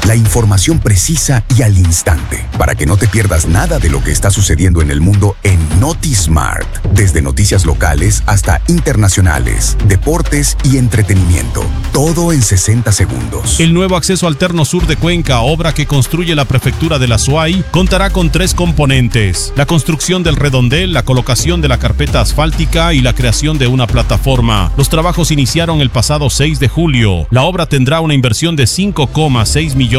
La información precisa y al instante, para que no te pierdas nada de lo que está sucediendo en el mundo en NotiSmart. Desde noticias locales hasta internacionales, deportes y entretenimiento. Todo en 60 segundos. El nuevo acceso alterno sur de Cuenca, obra que construye la prefectura de la SUAY, contará con 3 componentes: la construcción del redondel, la colocación de la carpeta asfáltica y la creación de una plataforma. Los trabajos iniciaron el pasado 6 de julio. La obra tendrá una inversión de $5,6 millones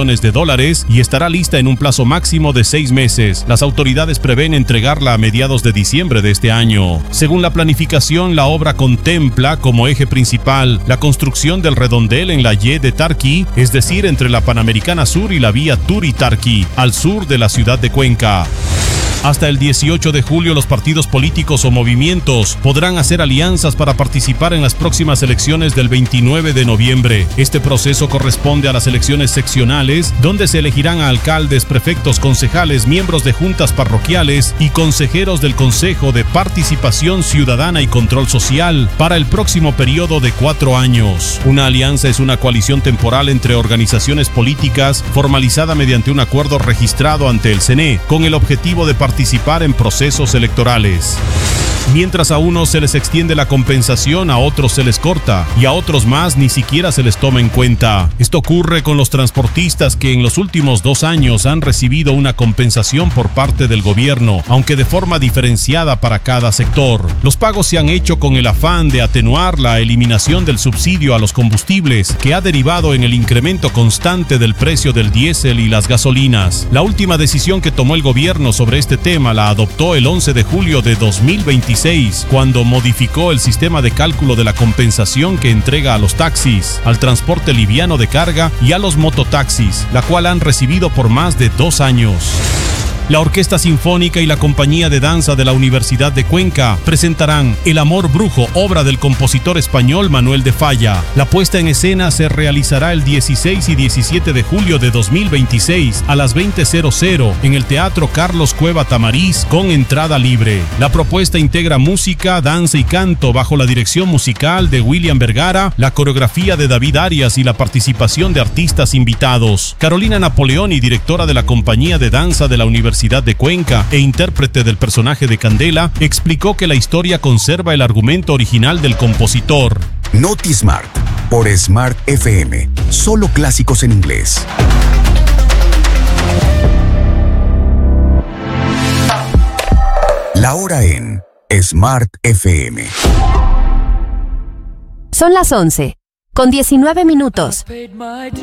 y estará lista en un plazo máximo de 6 meses. Las autoridades prevén entregarla a mediados de diciembre de este año. Según la planificación, la obra contempla como eje principal la construcción del redondel en la Y de Tarqui, es decir, entre la Panamericana Sur y la vía Turi-Tarqui, al sur de la ciudad de Cuenca. Hasta el 18 de julio, los partidos políticos o movimientos podrán hacer alianzas para participar en las próximas elecciones del 29 de noviembre. Este proceso corresponde a las elecciones seccionales, donde se elegirán a alcaldes, prefectos, concejales, miembros de juntas parroquiales y consejeros del Consejo de Participación Ciudadana y Control Social para el próximo periodo de 4 años. Una alianza es una coalición temporal entre organizaciones políticas formalizada mediante un acuerdo registrado ante el CNE, con el objetivo de participar en procesos electorales. Mientras a unos se les extiende la compensación, a otros se les corta y a otros más ni siquiera se les toma en cuenta. Esto ocurre con los transportistas que en los últimos 2 años han recibido una compensación por parte del gobierno, aunque de forma diferenciada para cada sector. Los pagos se han hecho con el afán de atenuar la eliminación del subsidio a los combustibles, que ha derivado en el incremento constante del precio del diésel y las gasolinas. La última decisión que tomó el gobierno sobre este tema la adoptó el 11 de julio de 2026, cuando modificó el sistema de cálculo de la compensación que entrega a los taxis, al transporte liviano de carga y a los mototaxis, la cual han recibido por más de 2 años. La Orquesta Sinfónica y la Compañía de Danza de la Universidad de Cuenca presentarán El Amor Brujo, obra del compositor español Manuel de Falla. La puesta en escena se realizará el 16 y 17 de julio de 2026 a las 20:00 en el Teatro Carlos Cueva Tamariz, con entrada libre. La propuesta integra música, danza y canto bajo la dirección musical de William Vergara, la coreografía de David Arias y la participación de artistas invitados. Carolina Napoleoni, directora de la Compañía de Danza de la Universidad de Cuenca e intérprete del personaje de Candela, explicó que la historia conserva el argumento original del compositor. NotiSmart, por Smart FM. Solo clásicos en inglés. La hora en Smart FM. Son las 11, con 19 minutos.